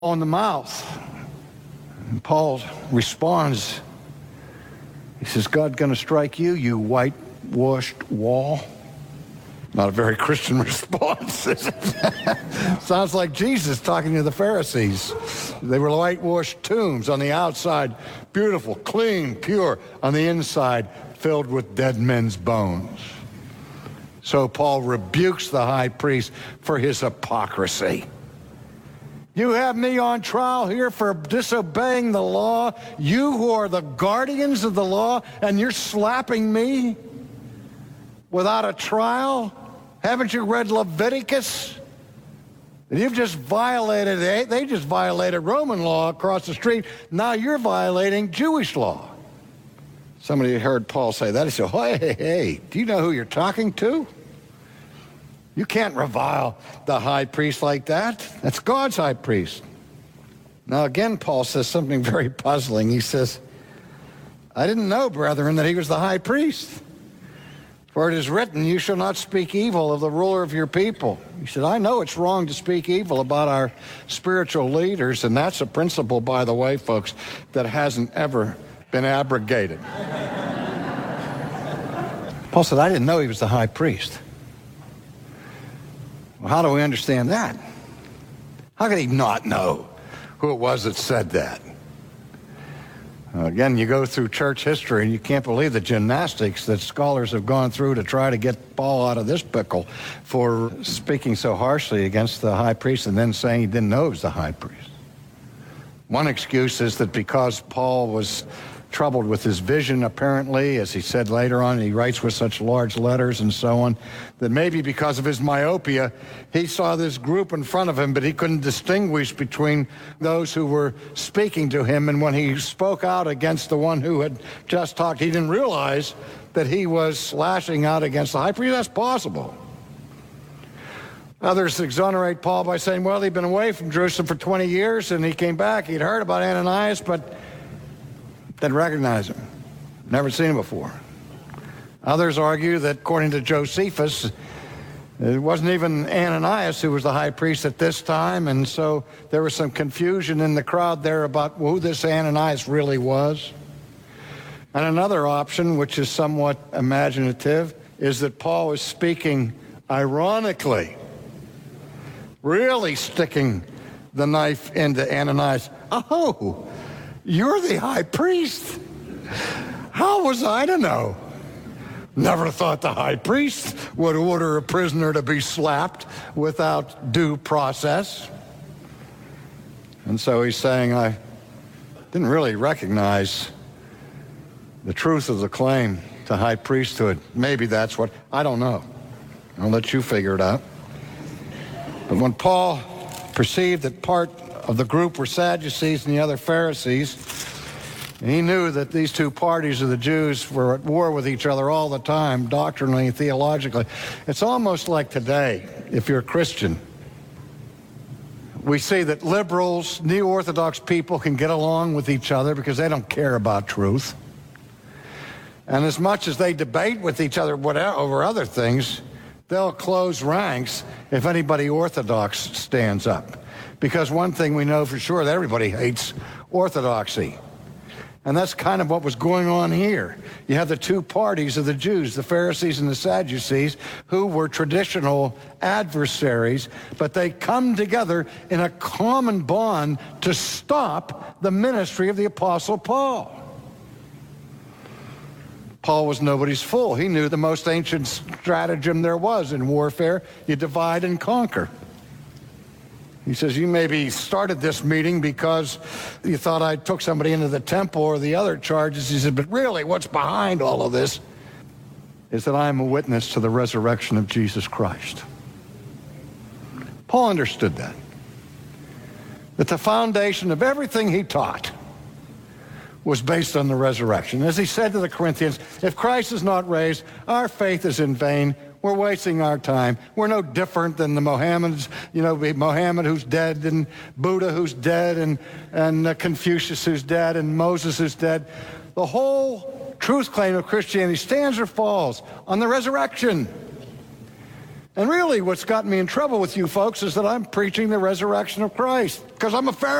on the mouth. And Paul responds. He says, God going to strike you, you whitewashed wall? Not a very Christian response, is it? Sounds like Jesus talking to the Pharisees. They were whitewashed tombs on the outside, beautiful, clean, pure. On the inside, filled with dead men's bones. So Paul rebukes the high priest for his hypocrisy. You have me on trial here for disobeying the law, you who are the guardians of the law, and you're slapping me without a trial? Haven't you read Leviticus? You've just violated, they just violated Roman law across the street. Now you're violating Jewish law. Somebody heard Paul say that. He said, hey, do you know who you're talking to? You can't revile the high priest like that. That's God's high priest. Now again, Paul says something very puzzling. He says, I didn't know, brethren, that he was the high priest. For it is written, you shall not speak evil of the ruler of your people. He said, I know it's wrong to speak evil about our spiritual leaders, and that's a principle, by the way, folks, that hasn't ever been abrogated. Paul said, I didn't know he was the high priest. Well, how do we understand that? How could he not know who it was that said that? Again, you go through church history and you can't believe the gymnastics that scholars have gone through to try to get Paul out of this pickle for speaking so harshly against the high priest and then saying he didn't know he was the high priest. One excuse is that because Paul was troubled with his vision, apparently, as he said later on, he writes with such large letters and so on, that maybe because of his myopia, he saw this group in front of him, but he couldn't distinguish between those who were speaking to him. And when he spoke out against the one who had just talked, he didn't realize that he was lashing out against the high priest. That's possible. Others exonerate Paul by saying, well, he'd been away from Jerusalem for 20 years, and he came back. He'd heard about Ananias, but didn't recognize him. Never seen him before. Others argue that according to Josephus, it wasn't even Ananias who was the high priest at this time, and so there was some confusion in the crowd there about who this Ananias really was. And another option, which is somewhat imaginative, is that Paul was speaking ironically, really sticking the knife into Ananias. Oh, you're the high priest. How was I to know? Never thought the high priest would order a prisoner to be slapped without due process. And so he's saying, I didn't really recognize the truth of the claim to high priesthood. Maybe that's what, I don't know. I'll let you figure it out. But when Paul perceived that part of the group were Sadducees and the other Pharisees, he knew that these two parties of the Jews were at war with each other all the time, doctrinally and theologically. It's almost like today, if you're a Christian, we see that liberals, neo-Orthodox people can get along with each other because they don't care about truth. And as much as they debate with each other over other things, they'll close ranks if anybody Orthodox stands up. Because one thing we know for sure, that everybody hates orthodoxy. And that's kind of what was going on here. You have the two parties of the Jews, the Pharisees and the Sadducees, who were traditional adversaries, but they come together in a common bond to stop the ministry of the Apostle Paul. Paul was nobody's fool. He knew the most ancient stratagem there was in warfare. You divide and conquer. He says, you maybe started this meeting because you thought I took somebody into the temple or the other charges. He said, but really what's behind all of this is that I am a witness to the resurrection of Jesus Christ. Paul understood that the foundation of everything he taught was based on the resurrection. As he said to the Corinthians, if Christ is not raised, our faith is in vain. We're wasting our time. We're no different than the Mohammedans, Mohammed who's dead, and Buddha who's dead, and Confucius who's dead, and Moses who's dead. The whole truth claim of Christianity stands or falls on the resurrection. And really what's gotten me in trouble with you folks is that I'm preaching the resurrection of Christ, because I'm a Pharisee.